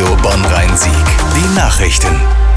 Radio Bonn-Rhein-Sieg. Die Nachrichten.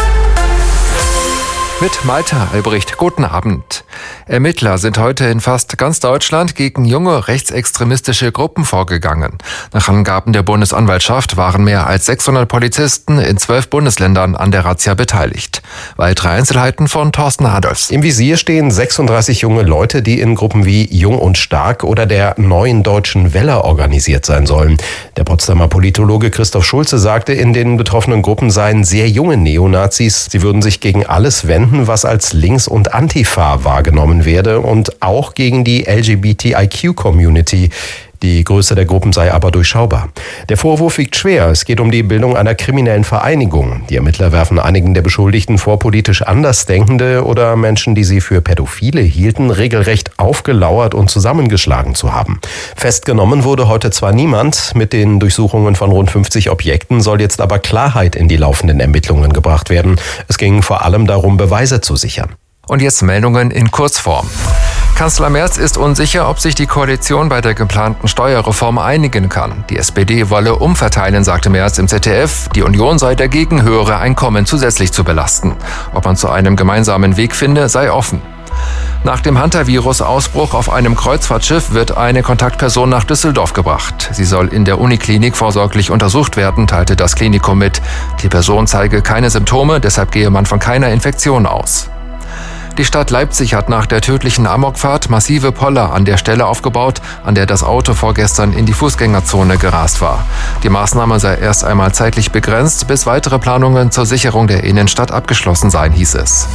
Mit Malte Albrecht. Guten Abend. Ermittler sind heute in fast ganz Deutschland gegen junge rechtsextremistische Gruppen vorgegangen. Nach Angaben der Bundesanwaltschaft waren mehr als 600 Polizisten in 12 Bundesländern an der Razzia beteiligt. Weitere Einzelheiten von Thorsten Adolfs. Im Visier stehen 36 junge Leute, die in Gruppen wie Jung und Stark oder der Neuen Deutschen Welle organisiert sein sollen. Der Potsdamer Politologe Christoph Schulze sagte, in den betroffenen Gruppen seien sehr junge Neonazis. Sie würden sich gegen alles wenden, was als links und Antifa wahrgenommen werde und auch gegen die LGBTIQ-Community. Die Größe der Gruppen sei aber durchschaubar. Der Vorwurf wiegt schwer. Es geht um die Bildung einer kriminellen Vereinigung. Die Ermittler werfen einigen der Beschuldigten vor, politisch Andersdenkende oder Menschen, die sie für Pädophile hielten, regelrecht aufgelauert und zusammengeschlagen zu haben. Festgenommen wurde heute zwar niemand. Mit den Durchsuchungen von rund 50 Objekten soll jetzt aber Klarheit in die laufenden Ermittlungen gebracht werden. Es ging vor allem darum, Beweise zu sichern. Und jetzt Meldungen in Kurzform. Kanzler Merz ist unsicher, ob sich die Koalition bei der geplanten Steuerreform einigen kann. Die SPD wolle umverteilen, sagte Merz im ZDF. Die Union sei dagegen, höhere Einkommen zusätzlich zu belasten. Ob man zu einem gemeinsamen Weg finde, sei offen. Nach dem Hantavirus-Ausbruch auf einem Kreuzfahrtschiff wird eine Kontaktperson nach Düsseldorf gebracht. Sie soll in der Uniklinik vorsorglich untersucht werden, teilte das Klinikum mit. Die Person zeige keine Symptome, deshalb gehe man von keiner Infektion aus. Die Stadt Leipzig hat nach der tödlichen Amokfahrt massive Poller an der Stelle aufgebaut, an der das Auto vorgestern in die Fußgängerzone gerast war. Die Maßnahme sei erst einmal zeitlich begrenzt, bis weitere Planungen zur Sicherung der Innenstadt abgeschlossen seien, hieß es.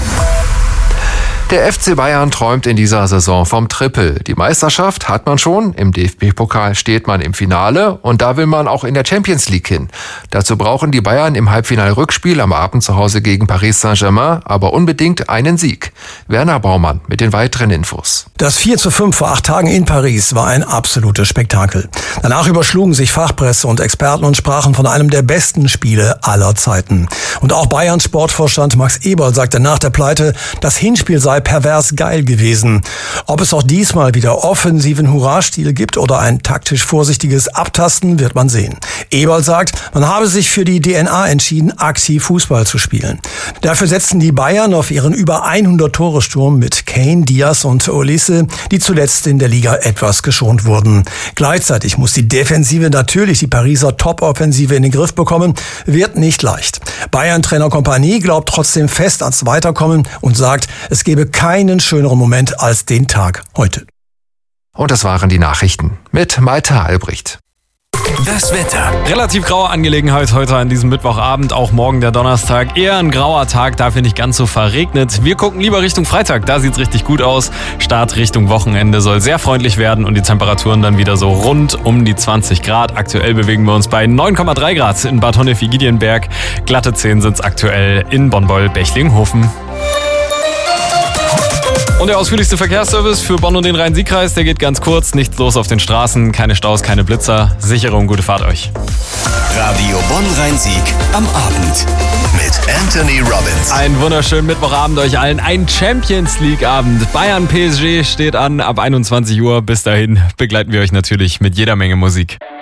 Der FC Bayern träumt in dieser Saison vom Triple. Die Meisterschaft hat man schon, im DFB-Pokal steht man im Finale und da will man auch in der Champions League hin. Dazu brauchen die Bayern im Halbfinal-Rückspiel am Abend zu Hause gegen Paris Saint-Germain aber unbedingt einen Sieg. Werner Baumann mit den weiteren Infos. Das 4:5 vor 8 Tagen in Paris war ein absolutes Spektakel. Danach überschlugen sich Fachpresse und Experten und sprachen von einem der besten Spiele aller Zeiten. Und auch Bayerns Sportvorstand Max Eberl sagte nach der Pleite, das Hinspiel sei pervers geil gewesen. Ob es auch diesmal wieder offensiven Hurra-Stil gibt oder ein taktisch vorsichtiges Abtasten, wird man sehen. Eberl sagt, man habe sich für die DNA entschieden, aktiv Fußball zu spielen. Dafür setzten die Bayern auf ihren über 100-Tore-Sturm mit Kane, Diaz und Olise, die zuletzt in der Liga etwas geschont wurden. Gleichzeitig muss die Defensive natürlich die Pariser Top-Offensive in den Griff bekommen, wird nicht leicht. Bayern-Trainer Kompanie glaubt trotzdem fest ans Weiterkommen und sagt, es gebe keinen schöneren Moment als den Tag heute. Und das waren die Nachrichten mit Malte Albrecht. Das Wetter. Relativ graue Angelegenheit heute an diesem Mittwochabend, auch morgen der Donnerstag. Eher ein grauer Tag, dafür nicht ganz so verregnet. Wir gucken lieber Richtung Freitag, da sieht's richtig gut aus. Start Richtung Wochenende soll sehr freundlich werden und die Temperaturen dann wieder so rund um die 20 Grad. Aktuell bewegen wir uns bei 9,3 Grad in Bad Honnef-Giedienberg. Glatte 10 sind's aktuell in Bonn-Beul-Bechlinghofen. Und der ausführlichste Verkehrsservice für Bonn und den Rhein-Sieg-Kreis, der geht ganz kurz. Nichts los auf den Straßen, keine Staus, keine Blitzer. Sichere und gute Fahrt euch. Radio Bonn-Rhein-Sieg am Abend mit Anthony Robbins. Einen wunderschönen Mittwochabend euch allen. Ein Champions-League-Abend. Bayern-PSG steht an ab 21 Uhr. Bis dahin begleiten wir euch natürlich mit jeder Menge Musik.